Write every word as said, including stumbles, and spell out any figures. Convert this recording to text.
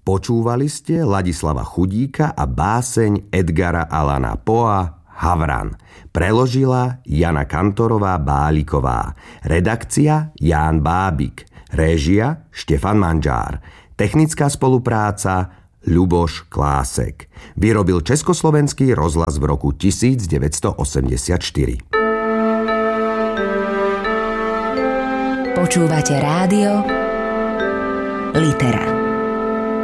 Počúvali ste Ladislava Chudíka a báseň Edgara Allana Poea Havran. Preložila Jana Kantorová Báliková. Redakcia Ján Bábik. Réžia Štefan Manžár. Technická spolupráca Ľuboš Klásek. Vyrobil Československý rozhlas v roku devätnásťstoosemdesiatštyri. Počúvate rádio Litera.